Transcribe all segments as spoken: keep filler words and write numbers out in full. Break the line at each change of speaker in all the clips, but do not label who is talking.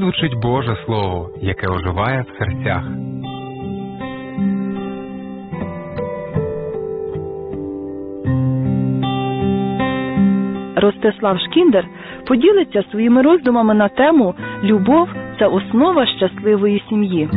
звучить Боже Слово, яке оживає в серцях.
Ростислав Шкіндер поділиться своїми роздумами на тему «Любов – це основа щасливої сім'ї».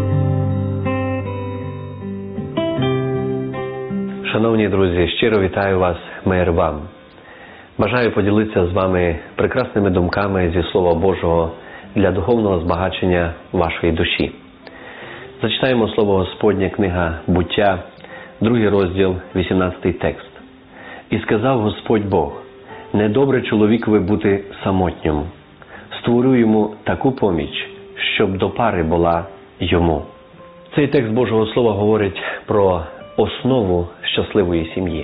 Шановні друзі, щиро вітаю вас, мир вам. Бажаю поділитися з вами прекрасними думками зі Слова Божого для духовного збагачення вашої душі. Зачитаємо Слово Господнє, книга Буття, другий розділ, вісімнадцятий текст. «І сказав Господь Бог, недобре чоловікові бути самотньому. Створю йому таку поміч, щоб до пари була йому». Цей текст Божого Слова говорить про основу щасливої сім'ї.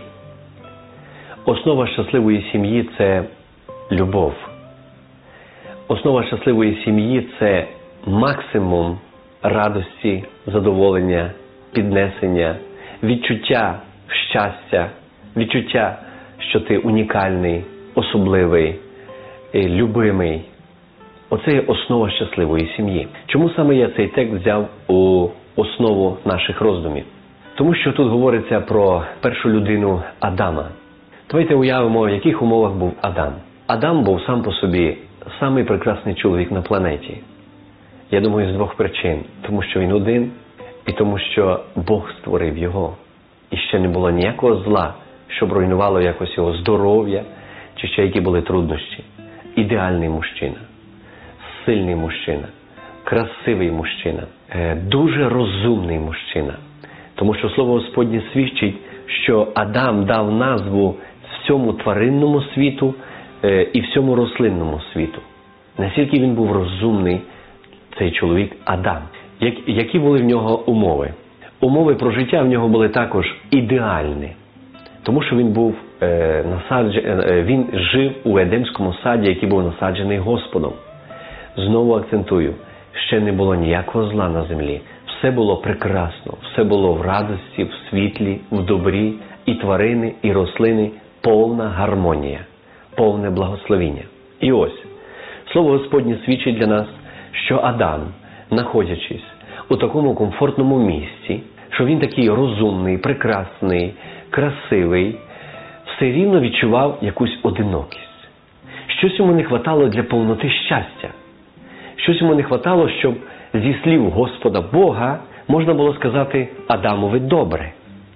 Основа щасливої сім'ї – це любов. Основа щасливої сім'ї – це максимум радості, задоволення, піднесення, відчуття щастя, відчуття, що ти унікальний, особливий, любимий. Оце є основа щасливої сім'ї. Чому саме я цей текст взяв у основу наших роздумів? Тому що тут говориться про першу людину Адама. Давайте уявимо, в яких умовах був Адам. Адам був сам по собі самий прекрасний чоловік на планеті. Я думаю, з двох причин. Тому що він один і тому що Бог створив його. І ще не було ніякого зла, щоб руйнувало якось його здоров'я, чи ще які були труднощі. Ідеальний мужчина, сильний мужчина, красивий мужчина, дуже розумний мужчина. Тому що Слово Господнє свідчить, що Адам дав назву всьому тваринному світу і всьому рослинному світу. Наскільки він був розумний, цей чоловік Адам. Які були в нього умови? Умови про життя в нього були також ідеальні. Тому що він був е, насадж... е, він жив у Едемському саді, який був насаджений Господом. Знову акцентую, ще не було ніякого зла на землі. Все було прекрасно, все було в радості, в світлі, в добрі, і тварини, і рослини, повна гармонія, повне благословіння. І ось, Слово Господнє свідчить для нас, що Адам, знаходячись у такому комфортному місці, що він такий розумний, прекрасний, красивий, все рівно відчував якусь одинокість. Щось йому не хватало для повноти щастя. Щось йому не хватало, щоб зі слів Господа Бога можна було сказати Адамові добре.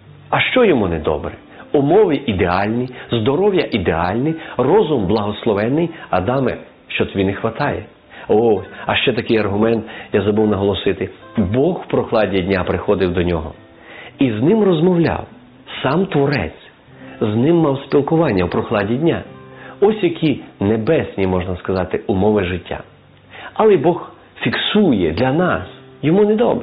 А що йому не добре? Умови ідеальні, здоров'я ідеальне, розум благословенний. Адаме, що тобі не хватає? О, а ще такий аргумент, я забув наголосити. Бог в прохладі дня приходив до нього і з ним розмовляв. Сам Творець з ним мав спілкування в прохладі дня. Ось які небесні, можна сказати, умови життя. Але Бог фіксує для нас, йому недобре.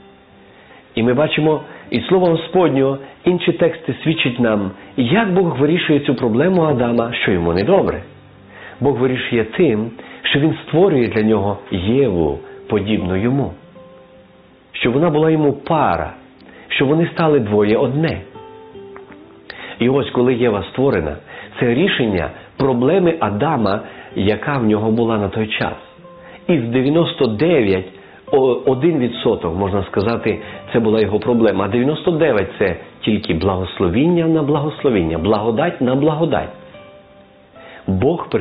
І ми бачимо, і Слово Господнього, інші тексти свідчать нам, як Бог вирішує цю проблему Адама, що йому недобре. Бог вирішує тим, що Він створює для нього Єву, подібну йому. Що вона була йому пара, що вони стали двоє одне. І ось коли Єва створена, це рішення проблеми Адама, яка в нього була на той час. Із дев'яносто дев'ять, один відсоток, можна сказати, це була його проблема, а дев'яносто дев'ять – це тільки благословіння на благословіння, благодать на благодать. Бог